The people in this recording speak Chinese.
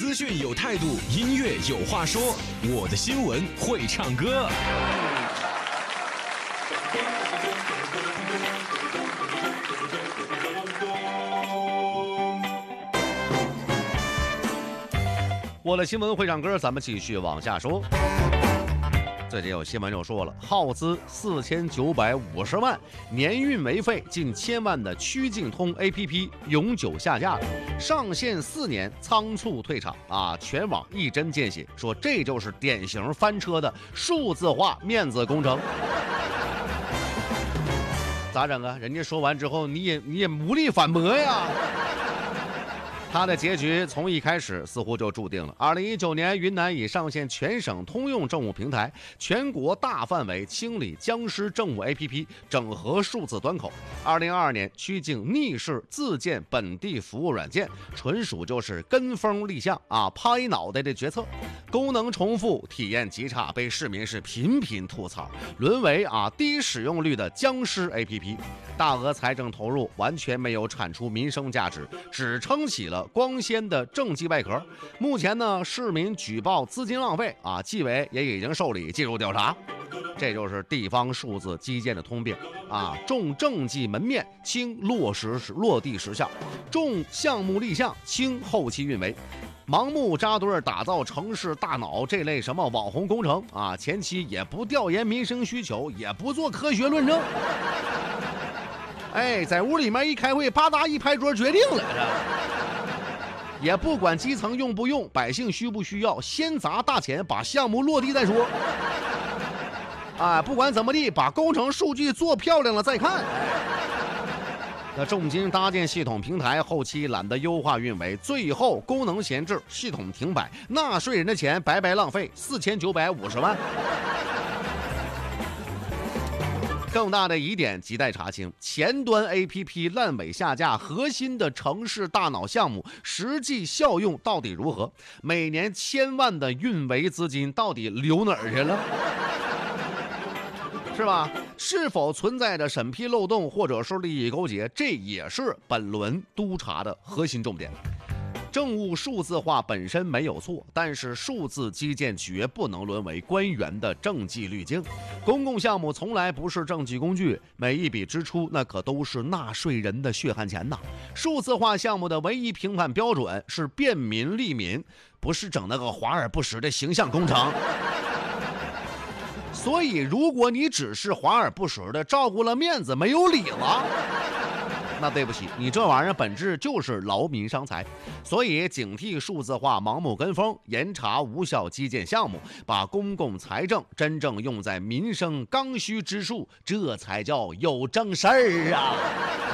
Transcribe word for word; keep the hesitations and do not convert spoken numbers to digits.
资讯有态度，音乐有话说。我的新闻会唱歌。 我的新闻会唱歌，咱们继续往下说。最近有新闻就说了，耗资四千九百五十万、年运维费近千万的曲径通 A P P 永久下架了，上线四年仓促退场啊！全网一针见血，说这就是典型翻车的数字化面子工程。咋整啊？人家说完之后，你也你也无力反驳呀。它的结局从一开始似乎就注定了。二零一九年，云南已上线全省通用政务平台，全国大范围清理僵尸政务 A P P， 整合数字端口。二零二二年，曲径逆势自建本地服务软件，纯属就是跟风立项啊，拍脑袋的决策，功能重复，体验极差，被市民是频频吐槽，沦为啊低使用率的僵尸 A P P。大额财政投入，完全没有产出民生价值，只撑起了光鲜的政绩外壳。目前呢，市民举报资金浪费啊，纪委也已经受理介入调查。这就是地方数字基建的通病啊，重政绩门面，轻落实落地实效，重项目立项，轻后期运维。盲目扎堆打造城市大脑这类什么网红工程啊，前期也不调研民生需求，也不做科学论证。哎，在屋里面一开会，吧嗒一拍桌决定了，也不管基层用不用，百姓需不需要，先砸大钱把项目落地再说。啊，不管怎么地，把工程数据做漂亮了再看。那重金搭建系统平台，后期懒得优化运维，最后功能闲置，系统停摆，纳税人的钱白白浪费，四千九百五十万。更大的疑点亟待查清，前端 A P P 烂尾下架，核心的城市大脑项目实际效用到底如何？每年千万的运维资金到底流哪儿去了？是吧？是否存在着审批漏洞或者是利益勾结？这也是本轮督查的核心重点。政务数字化本身没有错，但是数字基建绝不能沦为官员的政绩滤镜。公共项目从来不是政绩工具，每一笔支出那可都是纳税人的血汗钱呐。数字化项目的唯一评判标准是便民利民，不是整那个华而不实的形象工程。所以如果你只是华而不实的照顾了面子，没有理了，那对不起，你这玩意儿本质就是劳民伤财。所以警惕数字化盲目跟风，严查无效基建项目，把公共财政真正用在民生刚需之处，这才叫有正事儿啊。